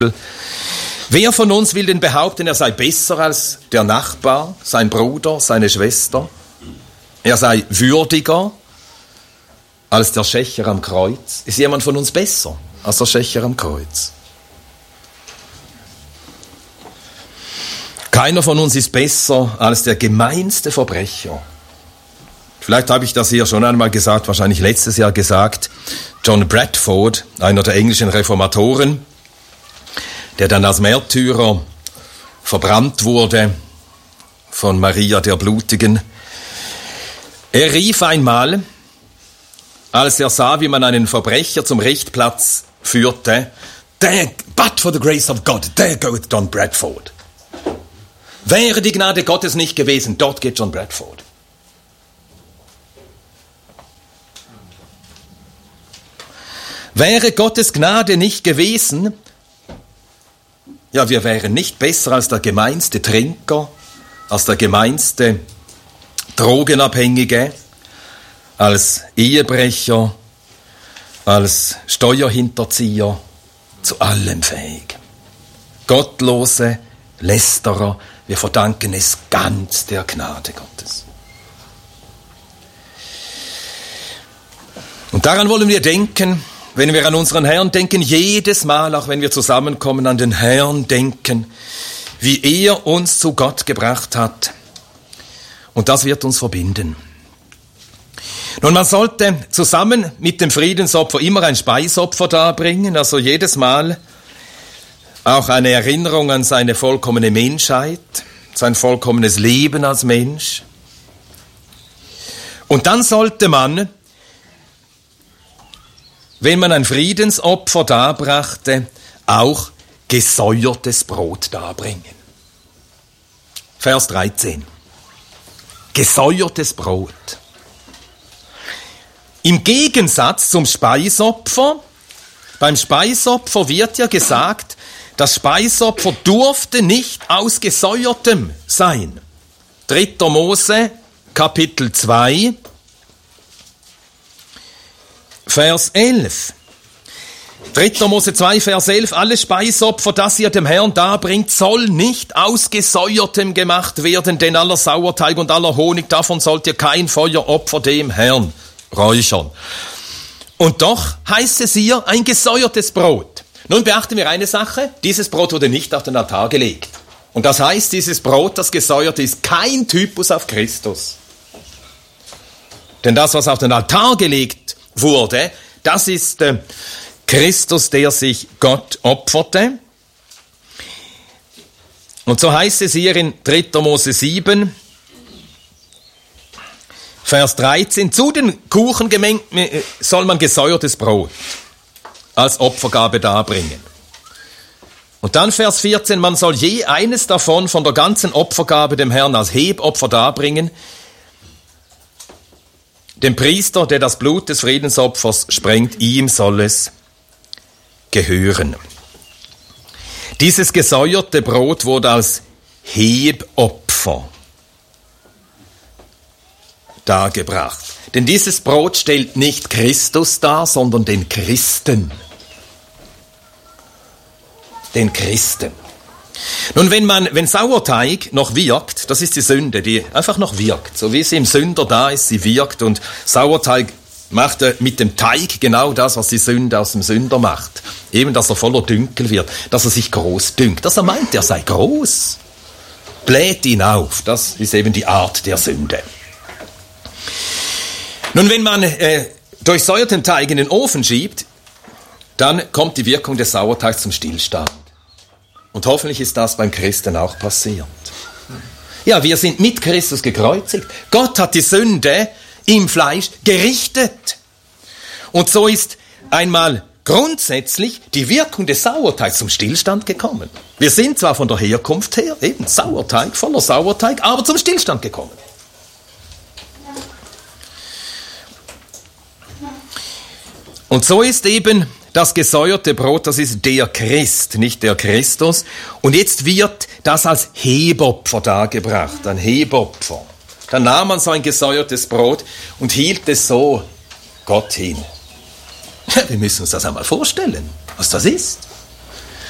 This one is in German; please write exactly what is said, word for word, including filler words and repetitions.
Wer von uns will denn behaupten, er sei besser als der Nachbar, sein Bruder, seine Schwester? Er sei würdiger als der Schächer am Kreuz? Ist jemand von uns besser als der Schächer am Kreuz? Keiner von uns ist besser als der gemeinste Verbrecher. Vielleicht habe ich das hier schon einmal gesagt, wahrscheinlich letztes Jahr gesagt. John Bradford, einer der englischen Reformatoren, der dann als Märtyrer verbrannt wurde von Maria der Blutigen. Er rief einmal, als er sah, wie man einen Verbrecher zum Richtplatz führte, "There, but for the grace of God, there goeth John Bradford." Wäre die Gnade Gottes nicht gewesen, dort geht John Bradford. Wäre Gottes Gnade nicht gewesen, ja, wir wären nicht besser als der gemeinste Trinker, als der gemeinste Drogenabhängige, als Ehebrecher, als Steuerhinterzieher, zu allem fähig. Gottlose Lästerer, wir verdanken es ganz der Gnade Gottes. Und daran wollen wir denken, wenn wir an unseren Herrn denken, jedes Mal, auch wenn wir zusammenkommen, an den Herrn denken, wie er uns zu Gott gebracht hat. Und das wird uns verbinden. Nun, man sollte zusammen mit dem Friedensopfer immer ein Speisopfer darbringen, also jedes Mal auch eine Erinnerung an seine vollkommene Menschheit, sein vollkommenes Leben als Mensch. Und dann sollte man, wenn man ein Friedensopfer darbrachte, auch gesäuertes Brot darbringen. Vers dreizehn. Gesäuertes Brot. Im Gegensatz zum Speisopfer, beim Speisopfer wird ja gesagt, das Speisopfer durfte nicht aus gesäuertem sein. dritter Mose, Kapitel zwei, Vers elf. dritter Mose zwei, Vers elf. Alle Speisopfer, das ihr dem Herrn darbringt, soll nicht aus gesäuertem gemacht werden, denn aller Sauerteig und aller Honig, davon sollt ihr kein Feueropfer dem Herrn räuchern. Und doch heißt es hier ein gesäuertes Brot. Nun beachten wir eine Sache, dieses Brot wurde nicht auf den Altar gelegt. Und das heißt, dieses Brot, das gesäuert ist, kein Typus auf Christus. Denn das, was auf den Altar gelegt wurde, das ist äh, Christus, der sich Gott opferte. Und so heißt es hier in dritter Mose sieben, Vers dreizehn, zu den Kuchengemeng soll man gesäuertes Brot als Opfergabe darbringen. Und dann Vers vierzehn, man soll je eines davon von der ganzen Opfergabe dem Herrn als Hebopfer darbringen, dem Priester, der das Blut des Friedensopfers sprengt, ihm soll es gehören. Dieses gesäuerte Brot wurde als Hebopfer dargebracht. Denn dieses Brot stellt nicht Christus dar, sondern den Christen. Den Christen. Nun, wenn man, wenn Sauerteig noch wirkt, das ist die Sünde, die einfach noch wirkt. So wie sie im Sünder da ist, sie wirkt. Und Sauerteig macht mit dem Teig genau das, was die Sünde aus dem Sünder macht. Eben, dass er voller Dünkel wird, dass er sich groß dünkt, dass er meint, er sei groß. Bläht ihn auf, das ist eben die Art der Sünde. Nun, wenn man äh, durchsäuerten Teig in den Ofen schiebt, dann kommt die Wirkung des Sauerteigs zum Stillstand. Und hoffentlich ist das beim Christen auch passiert. Ja, wir sind mit Christus gekreuzigt. Gott hat die Sünde im Fleisch gerichtet. Und so ist einmal grundsätzlich die Wirkung des Sauerteigs zum Stillstand gekommen. Wir sind zwar von der Herkunft her, eben Sauerteig, voller Sauerteig, aber zum Stillstand gekommen. Und so ist eben das gesäuerte Brot, das ist der Christ, nicht der Christus. Und jetzt wird das als Hebopfer dargebracht, ein Hebopfer. Dann nahm man so ein gesäuertes Brot und hielt es so Gott hin. Ja, wir müssen uns das einmal vorstellen, was das ist.